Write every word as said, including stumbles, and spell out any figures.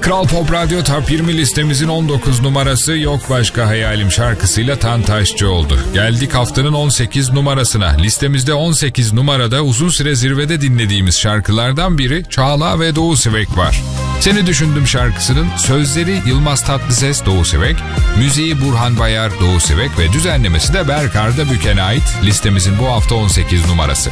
Kral Pop Radyo Top yirmi listemizin on dokuz numarası Yok Başka Hayalim şarkısıyla Tantaşçı oldu. Geldik haftanın on sekiz numarasına. Listemizde on sekiz numarada uzun süre zirvede dinlediğimiz şarkılardan biri Çağla ve Doğu Sivek var. Seni Düşündüm şarkısının sözleri Yılmaz Tatlıses, Doğu Sivek, müziği Burhan Bayar, Doğu Sivek ve düzenlemesi de Berk Arda Büken'e ait listemizin bu hafta on sekiz numarası.